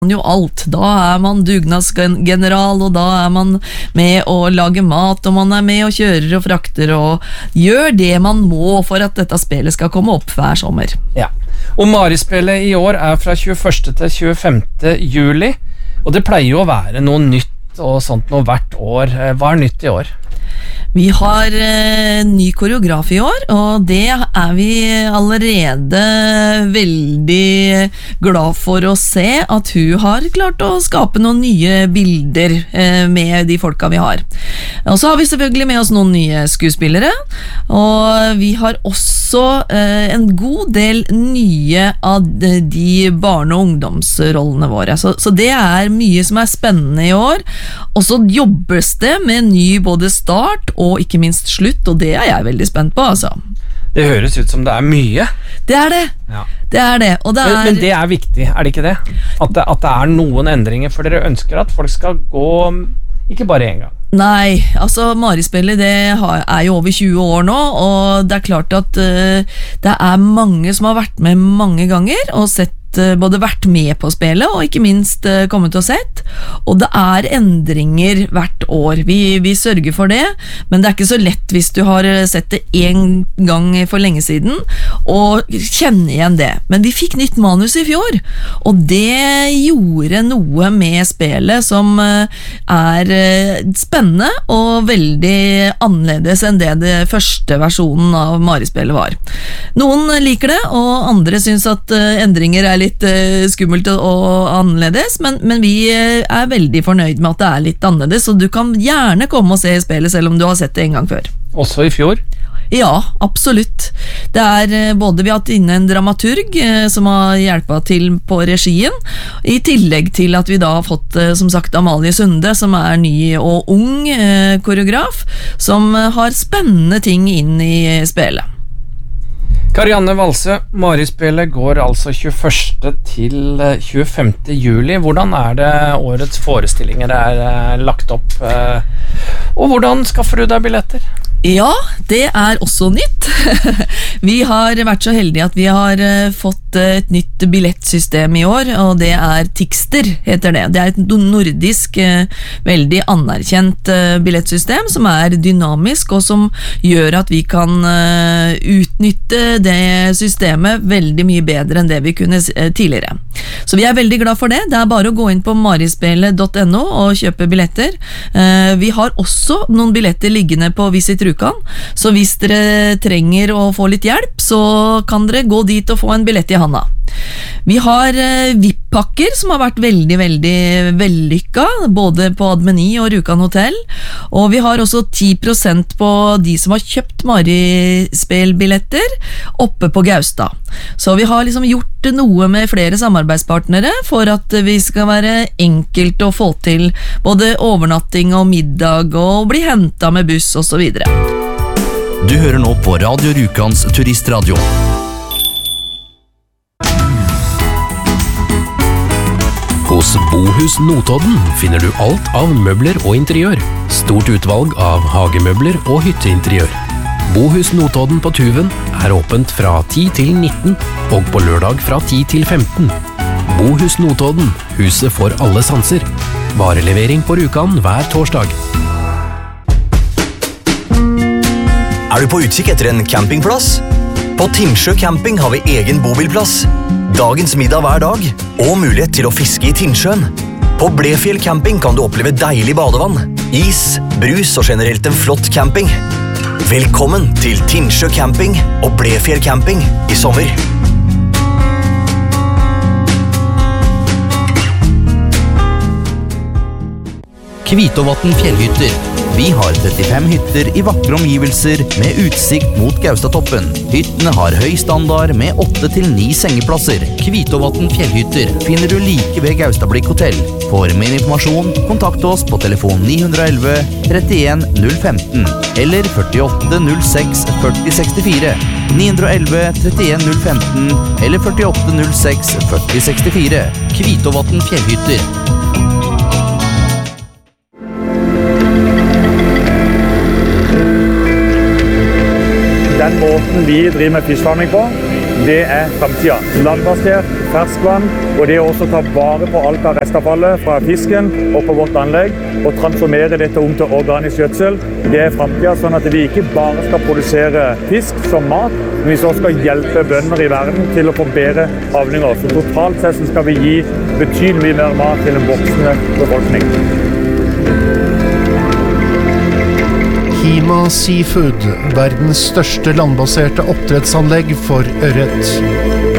jo alt. Da man dugnadsgeneral, og da man med å lage mat, og man med og kjører og frakter og gjør det man må for at dette spillet skal komme opp hver sommer. Ja, og Marispillet I år fra 21. til 25. juli, og det pleier jo å være noe nytt og sånt noe hvert år. Hva nytt I år? Vi har ny koreograf I år, og det vi allerede veldig glad for å se at hun har klart å skape noen nye bilder med de folka vi har. Og så har vi selvfølgelig med oss noen nye skuespillere, og vi har også en god del nye av de barne- og ungdomsrollene våre. Så det mye som spennende I år, og så jobbes det med ny både start og ikke minst slutt, og det jeg veldig spent på, altså. Det høres ut som det mye. Det det. Ja. Det det, og det Men det viktig, det ikke det? At det noen endringer, for dere ønsker at folk skal gå ikke bare en gang. Nei, altså Marispillet det jo over 20 år nå, og det klart at det mange som har vært med mange ganger og sett både vært med på spillet og ikke minst kommet og sett, og det endringer hvert år. Vi sørger for det, men det ikke så lett hvis du har sett det en gang for lenge siden og kjenner igjen det. Men vi fikk nytt manus I fjor, og det gjorde noe med spillet som spennende og veldig annerledes enn det første versjonen av Marispillet var. Noen liker det, og andre synes at endringer litt skummelt og annerledes, men vi veldig fornøyd med at det litt annerledes, så du kan gjerne komme og se spillet selv om du har sett det en gang før. Også I fjor? Ja, absolutt. Det både vi har hatt inne en dramaturg som har hjulpet til på regien, I tillegg til at vi da har fått, som sagt, Amalie Sunde, som ny og ung koreograf, som har spennende ting inn I spillet. Karianne Valse, Marispillet går altså 21. til 25. juli. Hvordan det årets forestillinger lagt opp? Og hvordan skaffer du deg billetter? Ja, det også nytt. Vi har vært så heldige at vi har fått et nytt billettsystem I år, og det Tixter, heter det. Det et nordisk, veldig anerkjent billettsystem, som dynamisk, og som gjør at vi kan utnytte det systemet veldig mye bedre enn det vi kunne tidligere. Så vi veldig glad for det. Det bare å gå inn på marispillet.no og kjøpe billetter. Vi har også noen billetter liggende på Visit Rjukan, så hvis dere trenger å få litt hjelp, så kan dere gå dit og få en billett I handa. Vi har VIP-pakker som har vært veldig, veldig vellykket, både på Admeni og Rjukan Hotel, og vi har også 10% på de som har kjøpt Marispillbilletter oppe på Gaustad. Så vi har liksom gjort noe med flere samarbeidspartnere for at vi skal være enkelt å få til både overnatting og middag og bli hentet med buss og så videre. Du hører nå på Radio Rjukans turistradio. Hos Bohus Notodden finner du alt av møbler og interiør. Stort utvalg av hagemøbler og hytteinteriør. Bohus Notodden på Tuven åpent fra 10 til 19 og på lørdag fra 10 til 15. Bohus Notodden, huset for alle sanser. Varelevering på Rjukan hver torsdag. Du på utkikk etter en campingplass? På Tinnsjø camping har vi egen bobilplass. Dagens middag hver dag, og mulighet til å fiske I Tinnsjøen. På Blefjell camping kan du oppleve deilig badevann, is, brus og generelt en flott camping. Velkommen til Tinnsjø camping og Blefjell camping I sommer. Kvitovatn fjellhytter. Vi har 35 hytter I vakre omgivelser med utsikt mot Gaustatoppen. Hyttene har høy standard med 8-9 sengeplasser. Kvitovatn fjellhytter finner du like ved Gaustablikk hotell. For mer informasjon, kontakt oss på telefon 911 31 015 eller 48 06 40 64. 911 31 015 eller 48 06 40 64. Kvitovatn fjellhytter. Den måten vi driver med fiskfarming på, det fremtiden. Landbasert, ferskvann, og det å også ta vare på alt av restavfallet fra fisken og på vårt anlegg, og transformere dette om til organisk gjødsel, det fremtiden, sånn at vi ikke bare skal produsere fisk som mat, men vi også skal hjelpe bønder i verden til å få bedre avlinger. Så totalt sett skal vi gi betydelig mer mat til en voksende befolkning. Hima Seafood, verdens største landbaserte oppdrettsanlegg for ørret.